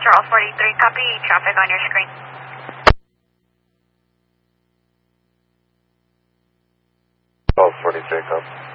Charles 43, copy, traffic on your screen. Charles 43, copy.